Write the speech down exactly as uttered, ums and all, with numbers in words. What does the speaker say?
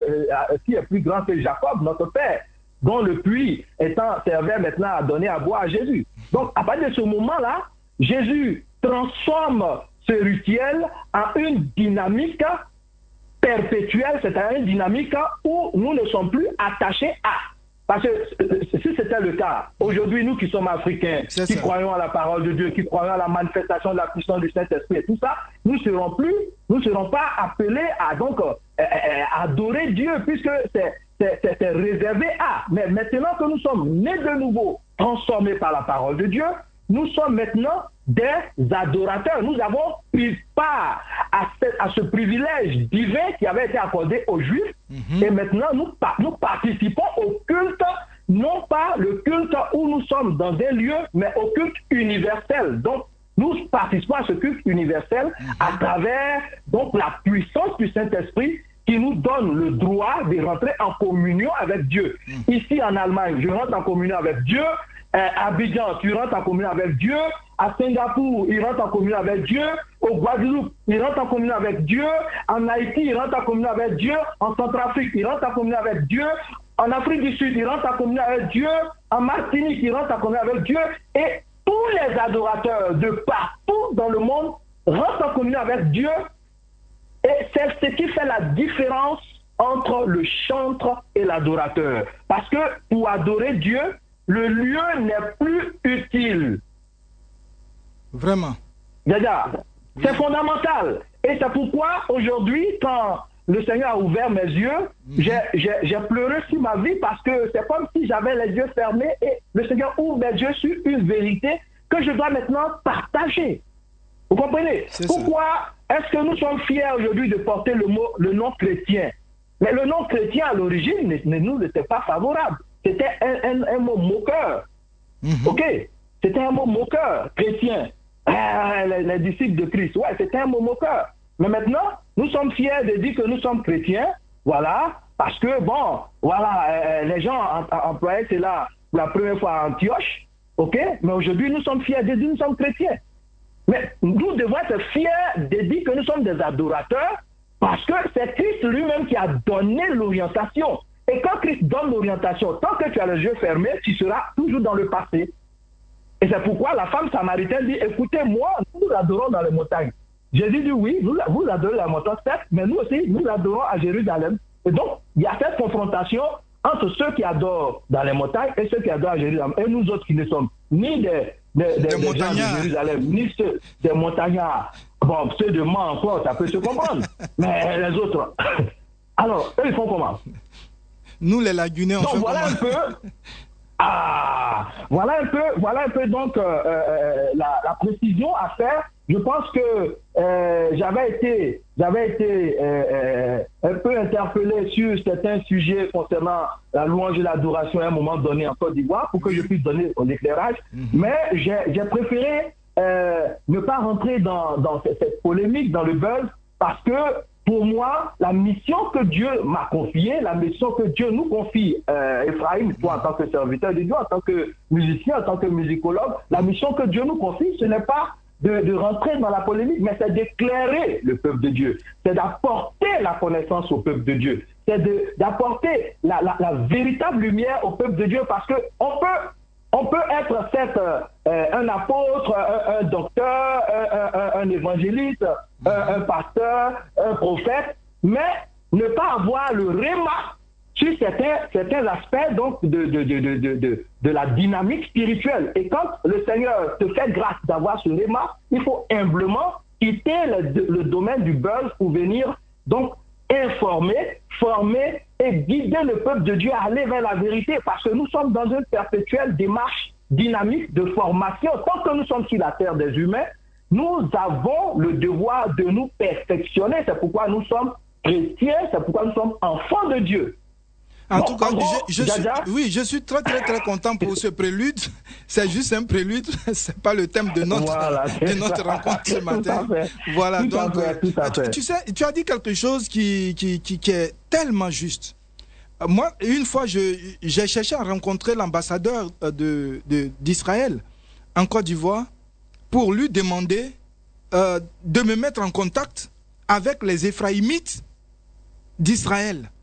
euh, qui est plus grand que Jacob, notre père, dont le puits étant servait maintenant à donner à boire à Jésus. Donc, à partir de ce moment-là, Jésus transforme ce rituel en une dynamique perpétuelle, c'est-à-dire une dynamique où nous ne sommes plus attachés à. Parce que si c'était le cas, aujourd'hui, nous qui sommes africains, qui ça. croyons à la parole de Dieu, qui croyons à la manifestation de la puissance du Saint-Esprit et tout ça, nous ne serons plus, nous ne serons pas appelés à donc euh, euh, adorer Dieu, puisque c'est, c'est, c'est, c'est réservé à. Mais maintenant que nous sommes nés de nouveau, transformés par la parole de Dieu, nous sommes maintenant des adorateurs. Nous avons pris part à ce, à ce privilège divin qui avait été accordé aux Juifs. Mm-hmm. Et maintenant, nous, nous participons au culte, non pas le culte où nous sommes dans des lieux, mais au culte universel. Donc, nous participons à ce culte universel mm-hmm. à travers donc, la puissance du Saint-Esprit qui nous donne le droit de rentrer en communion avec Dieu. Mm-hmm. Ici, en Allemagne, je rentre en communion avec Dieu. À Abidjan, tu rentres en communion avec Dieu. À Singapour, il rentre en communion avec Dieu. Au Guadeloupe, il rentre en communion avec Dieu. En Haïti, il rentre en communion avec Dieu. En Centrafrique, il rentre en communion avec Dieu. En Afrique du Sud, il rentre en communion avec Dieu. En Martinique, il rentre en communion avec Dieu. Et tous les adorateurs de partout dans le monde rentrent en communion avec Dieu. Et c'est ce qui fait la différence entre le chantre et l'adorateur. Parce que pour adorer Dieu, le lieu n'est plus utile. Vraiment. Déjà, c'est oui. fondamental. Et c'est pourquoi aujourd'hui, quand le Seigneur a ouvert mes yeux, mm-hmm. j'ai, j'ai, j'ai pleuré sur ma vie parce que c'est comme si j'avais les yeux fermés et le Seigneur ouvre mes yeux sur une vérité que je dois maintenant partager. Vous comprenez? C'est pourquoi ça. Est-ce que nous sommes fiers aujourd'hui de porter le, mot, le nom chrétien? Mais le nom chrétien à l'origine ne, ne nous était pas favorable. C'était un, un, un mot moqueur. Mm-hmm. OK? C'était un mot moqueur, chrétien. Ah, les, les disciples de Christ. Ouais, c'était un mot moqueur. Mais maintenant, nous sommes fiers de dire que nous sommes chrétiens. Voilà. Parce que, bon, voilà, euh, les gens employaient cela pour la première fois à Antioche. OK? Mais aujourd'hui, nous sommes fiers de dire que nous sommes chrétiens. Mais nous devons être fiers de dire que nous sommes des adorateurs parce que c'est Christ lui-même qui a donné l'orientation. Et quand Christ donne l'orientation, tant que tu as les yeux fermés, tu seras toujours dans le passé. Et c'est pourquoi la femme samaritaine dit, écoutez, moi, nous adorons dans les montagnes. Jésus dit, oui, vous, vous adorez la montagne, certes, mais nous aussi, nous adorons à Jérusalem. Et donc, il y a cette confrontation entre ceux qui adorent dans les montagnes et ceux qui adorent à Jérusalem. Et nous autres qui ne sommes ni des, des, des, des gens de Jérusalem, ni ceux des montagnards. Bon, ceux de Mans encore, ça peut se comprendre. Mais les autres... Alors, eux, ils font comment? Nous, les Lagunais, on donc, fait voilà comment? un peu. Ah, voilà un peu, voilà un peu donc euh, euh, la, la précision à faire. Je pense que euh, j'avais été, j'avais été euh, euh, un peu interpellé sur certains sujets concernant la louange et l'adoration à un moment donné en Côte d'Ivoire pour que je puisse donner mon éclairage. Mm-hmm. Mais j'ai, j'ai préféré euh, ne pas rentrer dans, dans cette, cette polémique, dans le buzz, parce que pour moi, la mission que Dieu m'a confiée, la mission que Dieu nous confie, euh, Ephraim, toi en tant que serviteur de Dieu, en tant que musicien, en tant que musicologue, la mission que Dieu nous confie, ce n'est pas de, de rentrer dans la polémique, mais c'est d'éclairer le peuple de Dieu. C'est d'apporter la connaissance au peuple de Dieu. C'est de, d'apporter la, la, la véritable lumière au peuple de Dieu, parce que on peut, on peut être certes euh, un apôtre, un, un docteur, un, un, un évangéliste, un, un pasteur, un prophète, mais ne pas avoir le réma sur certains, certains aspects donc de, de, de, de, de, de, de la dynamique spirituelle. Et quand le Seigneur te fait grâce d'avoir ce réma, il faut humblement quitter le, le domaine du buzz pour venir donc informer, former et guider le peuple de Dieu à aller vers la vérité, parce que nous sommes dans une perpétuelle démarche dynamique de formation. Tant que nous sommes sur la terre des humains, nous avons le devoir de nous perfectionner. C'est pourquoi nous sommes chrétiens, c'est pourquoi nous sommes enfants de Dieu. En bon, tout cas, en gros, je, je suis, oui, je suis très très très content pour ce prélude. C'est juste un prélude, c'est pas le thème de notre, voilà, de notre rencontre ce matin. Voilà, tout donc fait, tu, tu sais, tu as dit quelque chose qui, qui, qui, qui est tellement juste. Moi, une fois, je, j'ai cherché à rencontrer l'ambassadeur de, de, d'Israël en Côte d'Ivoire pour lui demander euh, de me mettre en contact avec les Éphraïmites d'Israël.